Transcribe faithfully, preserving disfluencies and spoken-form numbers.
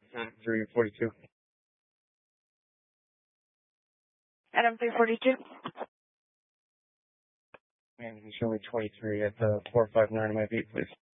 three forty-two. Adam three forty-two. Man, it's only twenty-three at the four five nine of my beat, please.